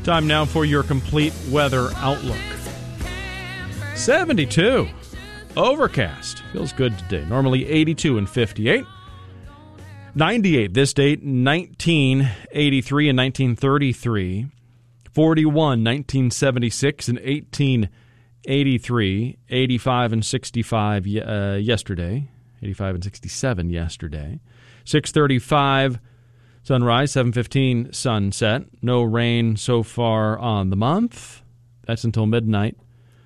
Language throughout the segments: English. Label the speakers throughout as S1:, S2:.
S1: Time now for your complete weather outlook. 72. Overcast. Feels good today. Normally 82 and 58. 98 this date, 1983 and 1933. 41, 1976 and 1883. 85 and 65 yesterday. 85 and 67 yesterday. 6:35 sunrise, 7:15 sunset. No rain so far on the month. That's until midnight.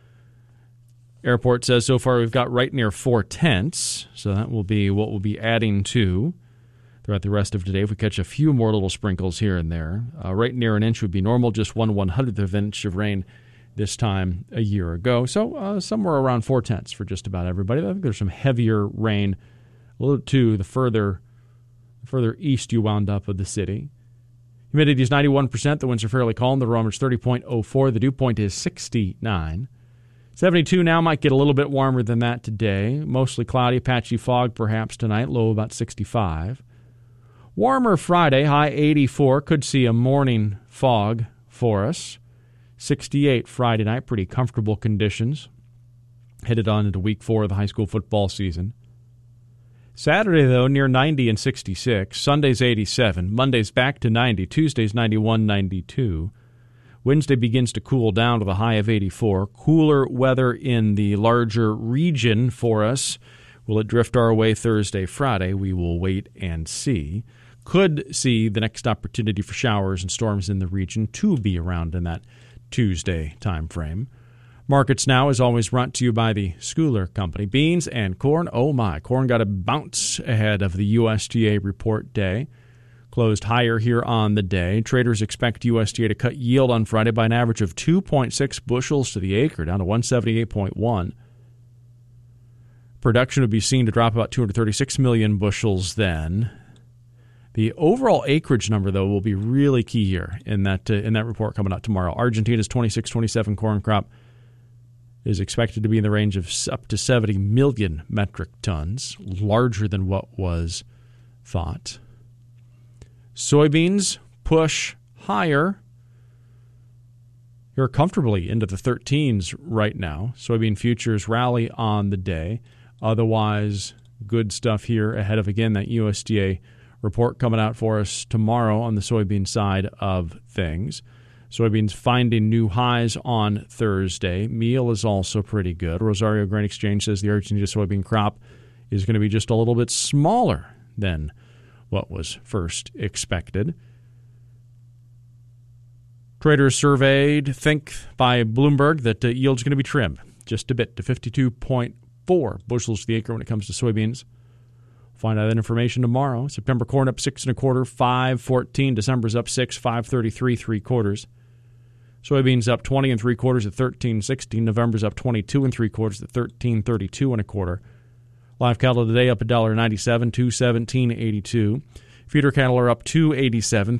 S1: Airport says so far we've got right near 4/10, so that will be what we'll be adding to throughout the rest of today. If we catch a few more little sprinkles here and there, right near an inch would be normal, just 1/100th of an inch of rain this time a year ago. So somewhere around 4/10 for just about everybody. I think there's some heavier rain a little to the further east you wound up of the city. Humidity is 91%. The winds are fairly calm. The barometer is 30.04. The dew point is 69. 72 now, might get a little bit warmer than that today. Mostly cloudy, patchy fog perhaps tonight, low about 65. Warmer Friday, high 84. Could see a morning fog for us. 68 Friday night, pretty comfortable conditions. Headed on into week 4 of the high school football season. Saturday, though, near 90 and 66. Sunday's 87. Monday's back to 90. Tuesday's 91, 92. Wednesday begins to cool down to the high of 84. Cooler weather in the larger region for us. Will it drift our way Thursday, Friday? We will wait and see. Could see the next opportunity for showers and storms in the region to be around in that Tuesday time frame. Markets Now is always brought to you by the Schooler Company. Beans and corn, oh my. Corn got a bounce ahead of the USDA report day. Closed higher here on the day. Traders expect USDA to cut yield on Friday by an average of 2.6 bushels to the acre, down to 178.1. Production would be seen to drop about 236 million bushels then. The overall acreage number, though, will be really key here in that report coming out tomorrow. Argentina's 26-27 corn crop is expected to be in the range of up to 70 million metric tons, larger than what was thought. Soybeans push higher. You're comfortably into the 13s right now. Soybean futures rally on the day. Otherwise, good stuff here ahead of, again, that USDA report coming out for us tomorrow on the soybean side of things. Soybeans finding new highs on Thursday. Meal is also pretty good. Rosario Grain Exchange says the Argentina soybean crop is going to be just a little bit smaller than what was first expected. Traders surveyed think by Bloomberg that yield's going to be trimmed just a bit to 52.4 bushels to the acre when it comes to soybeans. Find out that information tomorrow. September corn up 6 1/4, 5.14. December's up 6, 5.33 3/4. Soybeans up 20 3/4 at 13.16. November's up 22 3/4 at 13.32 1/4. Live cattle today up $1.97, 217.82. Feeder cattle are up 2.87,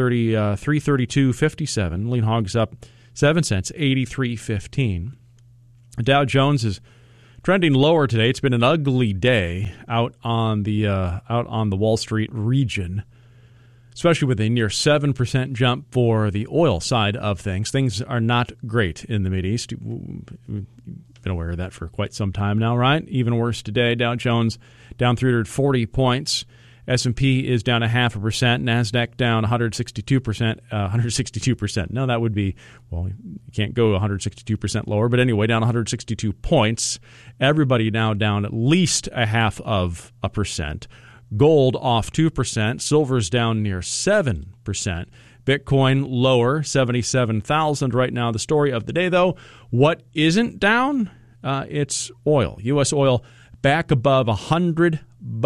S1: 332.57. Lean hogs up 7 cents, 83.15. Dow Jones is trending lower today. It's been an ugly day out on the Wall Street region, especially with a near 7% jump for the oil side of things. Things are not great in the Mideast. We've been aware of that for quite some time now, right? Even worse today. Dow Jones down 340 points. S&P is down 0.5%. NASDAQ down 162%. 162%. No, that would be, well, you can't go 162% lower. But anyway, down 162 points. Everybody now down at least 0.5%. Gold off 2%. Silver's down near 7%. Bitcoin lower, 77,000 right now. The story of the day, though, what isn't down? It's oil. U.S. oil back above $100,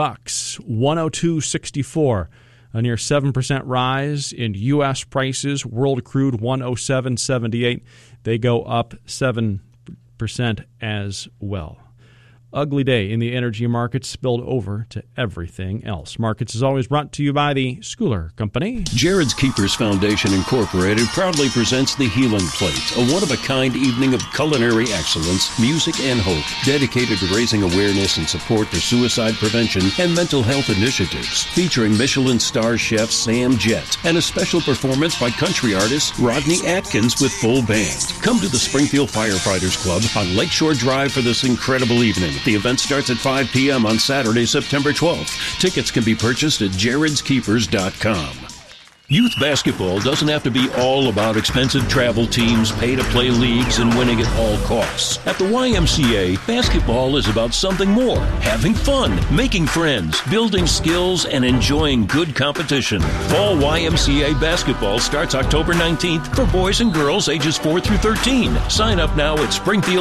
S1: 102.64, a near 7% rise in U.S. prices. World crude 107.78. They go up 7% as well. ugly day in the energy markets spilled over to everything else. Markets is always brought to you by the Schooler Company.
S2: Jared's Keepers Foundation Incorporated proudly presents the Healing Plate, a one-of-a-kind evening of culinary excellence, music, and hope, dedicated to raising awareness and support for suicide prevention and mental health initiatives, featuring Michelin star chef Sam Jett and a special performance by country artist Rodney Atkins with full band. Come to the Springfield Firefighters Club on Lakeshore Drive for this incredible evening. The event starts at 5 p.m. on Saturday, September 12th. Tickets can be purchased at jaredskeepers.com. Youth basketball doesn't have to be all about expensive travel teams, pay-to-play leagues, and winning at all costs. At the YMCA, basketball is about something more. Having fun, making friends, building skills, and enjoying good competition. Fall YMCA basketball starts October 19th for boys and girls ages 4 through 13. Sign up now at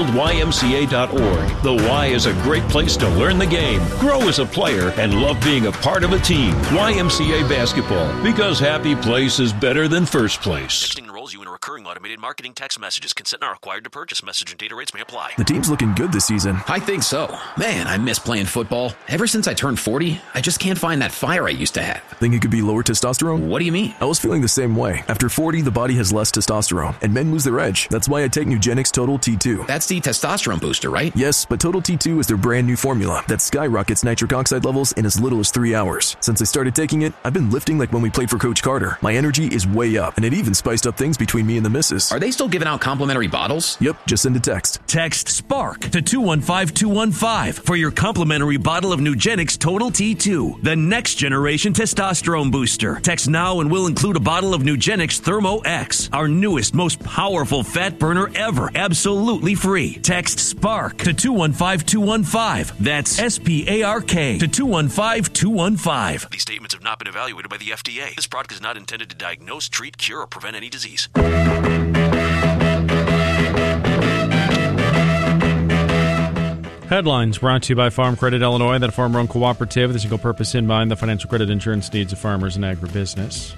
S2: springfieldymca.org. The Y is a great place to learn the game, grow as a player, and love being a part of a team. YMCA basketball, because happy place is better than first place.
S3: Texting enrolls you in a recurring automated marketing text messages. Consent not required to purchase. Message and data rates may apply.
S4: The team's looking good this season.
S5: I think so. Man, I miss playing football. Ever since I turned 40, I just can't find that fire I used to have.
S4: Think it could be lower testosterone?
S5: What do you mean?
S4: I was feeling the same way. After 40, the body has less testosterone, and men lose their edge. That's why I take Nugenix Total T2.
S5: That's the testosterone booster, right?
S4: Yes, but Total T2 is their brand new formula that skyrockets nitric oxide levels in as little as 3 hours. Since I started taking it, I've been lifting like when we played for Coach Carter. My energy is way up, and it even spiced up things between me and the missus.
S5: Are they still giving out complimentary bottles?
S4: Yep, just send a text.
S6: Text SPARK to 215215 for your complimentary bottle of Nugenix Total T2, the next generation testosterone booster. Text now and we'll include a bottle of Nugenix Thermo X, our newest, most powerful fat burner ever, absolutely free. Text SPARK to 215215. That's SPARK to 215215.
S3: These statements have not been evaluated by the FDA. This product is not intended to diagnose, treat, cure, or prevent any disease.
S1: Headlines brought to you by Farm Credit Illinois, that farm-run cooperative with a single purpose in mind, the financial credit insurance needs of farmers and agribusiness.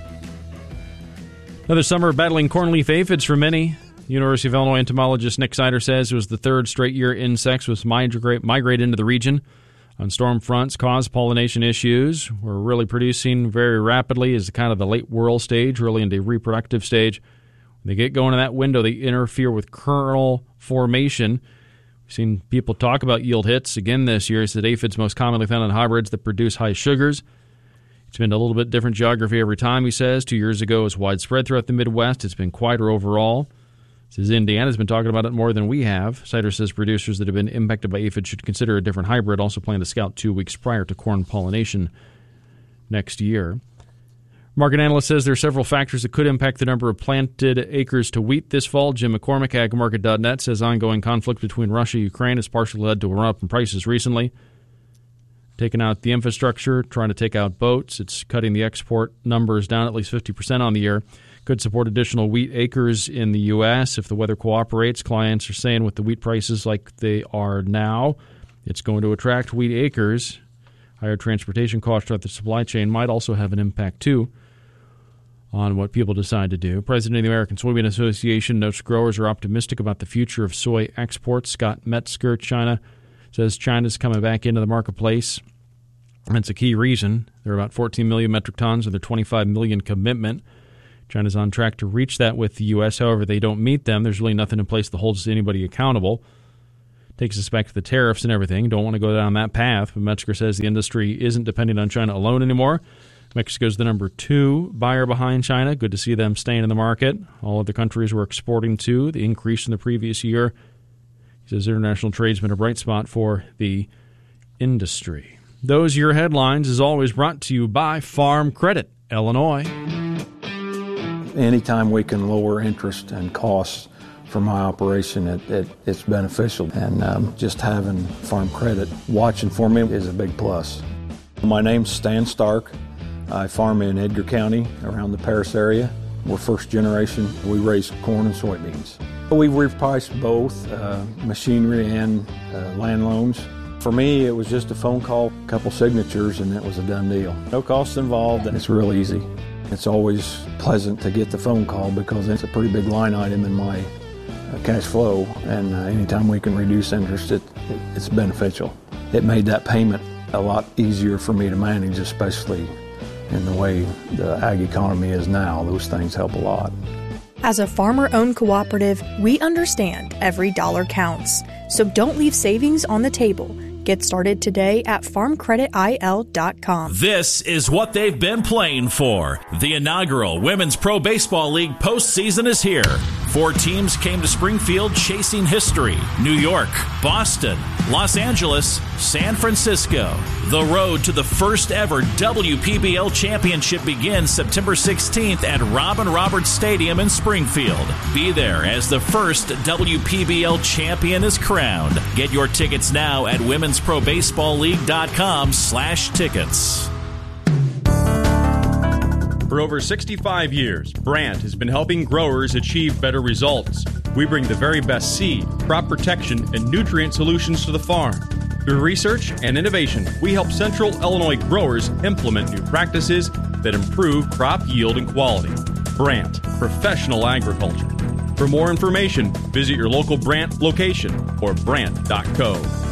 S1: Another summer of battling cornleaf aphids for many. University of Illinois entomologist Nick Sider says it was the third straight year insects was migrate into the region on storm fronts, cause pollination issues. We're really producing very rapidly as kind of the late whorl stage, really into reproductive stage. When they get going in that window, they interfere with kernel formation. We've seen people talk about yield hits again this year. It's that aphids most commonly found in hybrids that produce high sugars. It's been a little bit different geography every time, he says. 2 years ago, it was widespread throughout the Midwest. It's been quieter overall. Says Indiana's been talking about it more than we have. Sider says producers that have been impacted by aphids should consider a different hybrid. Also plan to scout 2 weeks prior to corn pollination next year. Market analyst says there are several factors that could impact the number of planted acres to wheat this fall. Jim McCormick, agmarket.net, says ongoing conflict between Russia and Ukraine has partially led to a run-up in prices recently. Taking out the infrastructure, trying to take out boats. It's cutting the export numbers down at least 50% on the year. Could support additional wheat acres in the U.S. if the weather cooperates. Clients are saying with the wheat prices like they are now, it's going to attract wheat acres. Higher transportation costs throughout the supply chain might also have an impact, too, on what people decide to do. President of the American Soybean Association notes growers are optimistic about the future of soy exports. Scott Metzger, China, says China's coming back into the marketplace. That's a key reason. There are about 14 million metric tons of their 25 million commitment. China's on track to reach that with the U.S. However, they don't meet them. There's really nothing in place that holds anybody accountable. Takes us back to the tariffs and everything. Don't want to go down that path. But Metzger says the industry isn't depending on China alone anymore. Mexico's the number 2 buyer behind China. Good to see them staying in the market. All other countries were exporting to. The increase in the previous year. He says international trade's been a bright spot for the industry. Those are your headlines, as always, brought to you by Farm Credit Illinois.
S7: Anytime we can lower interest and costs for my operation, it's beneficial. And just having Farm Credit watching for me is a big plus. My name's Stan Stark. I farm in Edgar County around the Paris area. We're first generation. We raise corn and soybeans. We've repriced both machinery and land loans. For me, it was just a phone call, a couple signatures, and that was a done deal. No costs involved, and it's real easy. It's always pleasant to get the phone call because it's a pretty big line item in my cash flow, and anytime we can reduce interest, it's beneficial. it made that payment a lot easier for me to manage, especially in the way the ag economy is now. Those things help a lot.
S8: As a farmer-owned cooperative, we understand every dollar counts. So don't leave savings on the table. Get started today at farmcreditil.com.
S9: This is what they've been playing for. The inaugural Women's Pro Baseball League postseason is here. 4 teams came to Springfield chasing history. New York, Boston, Los Angeles, San Francisco. The road to the first ever WPBL championship begins September 16th at Robin Roberts Stadium in Springfield. Be there as the first WPBL champion is crowned. Get your tickets now at womensprobaseballleague.com/tickets.
S1: For over 65 years, Brandt has been helping growers achieve better results. We bring the very best seed, crop protection, and nutrient solutions to the farm. Through research and innovation, we help Central Illinois growers implement new practices that improve crop yield and quality. Brandt, professional agriculture. For more information, visit your local Brandt location or brandt.co.